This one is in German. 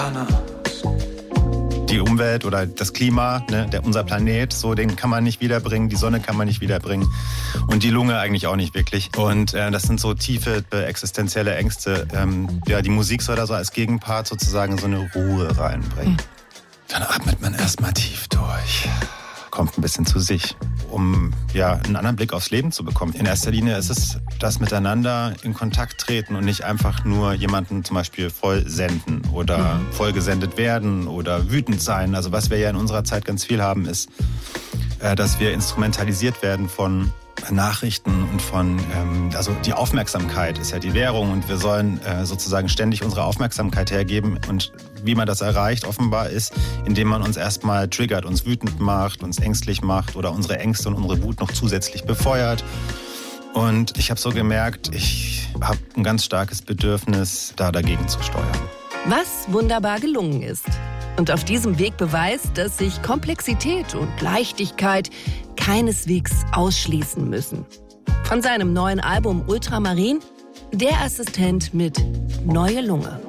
Die Umwelt oder das Klima, ne, unser Planet, so, den kann man nicht wiederbringen, die Sonne kann man nicht wiederbringen und die Lunge eigentlich auch nicht wirklich. Und das sind so tiefe existenzielle Ängste. Die Musik soll da so als Gegenpart sozusagen so eine Ruhe reinbringen. Dann atmet man erstmal tief durch, kommt ein bisschen zu sich, um einen anderen Blick aufs Leben zu bekommen. In erster Linie ist es das Miteinander in Kontakt treten und nicht einfach nur jemanden zum Beispiel voll senden oder voll gesendet werden oder wütend sein. Also was wir ja in unserer Zeit ganz viel haben, ist, dass wir instrumentalisiert werden von Nachrichten und von, also die Aufmerksamkeit ist ja die Währung und wir sollen sozusagen ständig unsere Aufmerksamkeit hergeben und wie man das erreicht offenbar ist, indem man uns erstmal triggert, uns wütend macht, uns ängstlich macht oder unsere Ängste und unsere Wut noch zusätzlich befeuert. Und ich habe so gemerkt, ich habe ein ganz starkes Bedürfnis, da dagegen zu steuern. Was wunderbar gelungen ist. Und auf diesem Weg beweist, dass sich Komplexität und Leichtigkeit keineswegs ausschließen müssen. Von seinem neuen Album Ultramarin, der Assistent mit Neue Lunge.